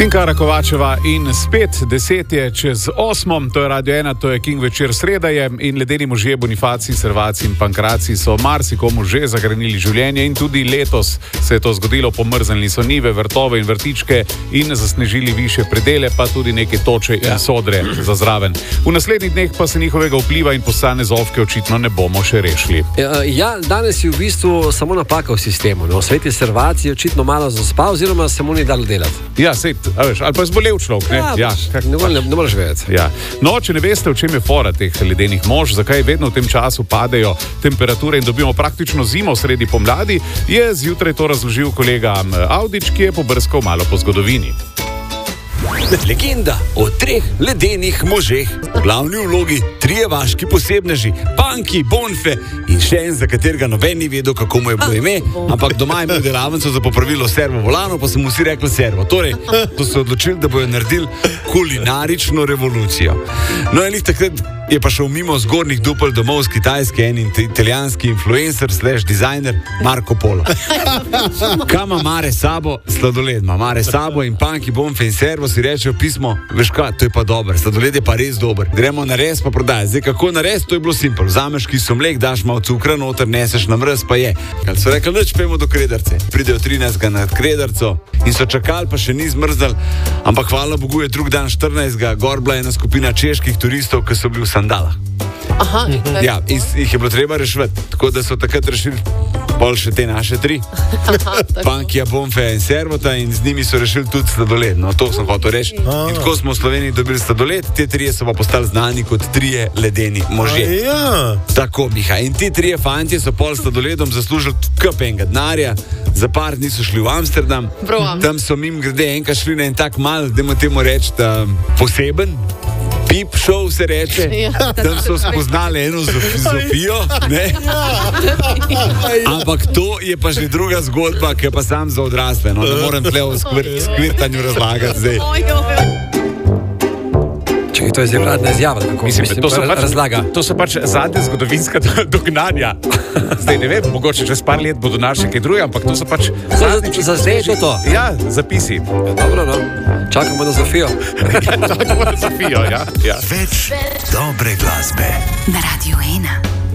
Tinkara Kovačeva in spet 7:10, to je Radio 1, to je King večer, sreda je in ledeni možje Bonifacij, Servacij in Pankracij so marsikomu že zagrenili življenje in tudi letos se je to zgodilo, pomrznili so njive, vrtove in vrtičke in zasnežili više predele, pa tudi neke toče in sodre za zraven. V naslednjih dneh pa se njihovega vpliva in posane zovke očitno ne bomo še rešili. Ja, danes je v bistvu samo napaka v sistemu. No? Svet je Servacij očitno malo zaspal oziroma se mu ni dalo delati. Ja, sej, ali pa je zbolel človek, ne? Ne moreš vedeti. Ja. No, če ne veste, v čem je fora teh ledenih mož, zakaj vedno v tem času padajo temperature in dobimo praktično zimo sredi pomladi, je zjutraj to razložil kolega Avdić, ki je pobrskal malo po zgodovini. Legenda o 3 ledenih možeh. V glavni vlogi 3 vaški posebneži, Panki, Bonfe in še en, za katerega noben ni vedel, kako mu je bilo ime, ampak doma je imel delavnico za popravilo servo volano, pa so mu vsi rekli servo. Torej, so se odločili, da bojo naredili kulinarično revolucijo. No, in takrat je pa šel mimo zgornjih dupel domov z Kitajske en italijanski influencer / dizajner Marco Polo. Kama mare sabo, sladoled, mare sabo in Panki, Bonfe in servo si rečejo pismo, veš kaj, to je pa dober, sladoled je pa res dober. Gremo na res pa prodaj. Zdaj, kako na res, to je bilo simpel. Vzameš kiso mlek, daš malo cukra noter, neseš na mrz, pa je. Kaj so rekli, neč pejmo do Krederce. Pridejo 13. na Krederco in so čakali, pa še ni zmrznali, ampak hvala Bogu je drug dan 14. gor bila ena skupina čeških turistov, ki so bili v sandalah. Aha, ja, in jih je bilo treba rešiti, tako da so takrat rešili pol še te naše 3. Pankija, Bonfe in Servota in z njimi so rešili tudi sladoled. No, to sem hotel reči. In tako smo v Sloveniji dobili sladoled, te 3 so pa postali znani kot 3 ledeni možje. Tako, Miha. In ti 3 fantje so pol sladoledom zaslužili kup enega denarja, za par dni so šli v Amsterdam, tam so mim grede enkrat šli na en tak mal, dajmo temu reči, poseben pip show se reče, tam so spoznali eno Zofijo, ne? Ampak to je pa že druga zgodba, ki je pa sam za odrasle, no, ne morem tle o skvirtanju razlagati zdaj. Čekaj, to je zdaj vladna izjava, kako razlaga. To so pač zadnje zgodovinska dognanja. Zdaj ne vem, mogoče čez par let bodo našli kaj druge, ampak to so pač za zdaj je to. Ja, zapisi. Dobro, no. Čakamo na Zofijo. Čakamo na Zofijo, ja. Več dobre glasbe na Radio 1.